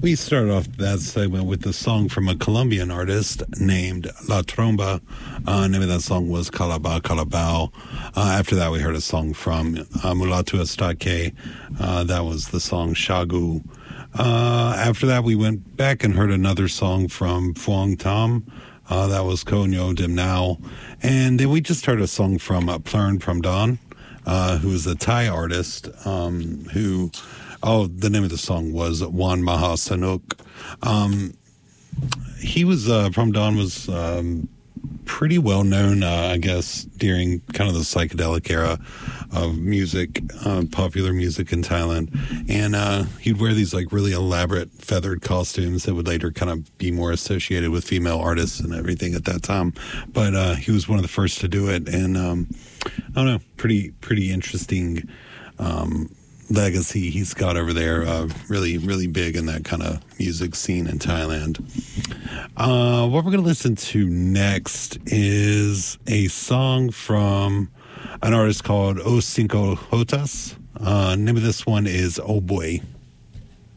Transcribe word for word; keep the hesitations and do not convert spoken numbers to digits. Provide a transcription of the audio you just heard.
We started off that segment with the song from a Colombian artist named La Tromba. Uh, name of that song was Calabao Calabao. Uh, after that, we heard a song from uh, Mulatu Estaque. Uh, that was the song Shagu. Uh, after that, we went back and heard another song from Phuong Tam. Uh, that was Konyo Dim Now. And then we just heard a song from uh, Plern Pramdan, uh, who is a Thai artist um, who... Oh, the name of the song was Wan Maha Sanuk. Um, he was, uh, Pramdan was um, pretty well known, uh, I guess, during kind of the psychedelic era of music, uh, popular music in Thailand. And uh, he'd wear these like really elaborate feathered costumes that would later kind of be more associated with female artists and everything at that time. But uh, he was one of the first to do it. And um, I don't know, pretty, pretty interesting um legacy he's got over there, uh, really, really big in that kind of music scene in Thailand. Uh, what we're going to listen to next is a song from an artist called O Cinco Jotas. Uh, name of this one is Oh Boy.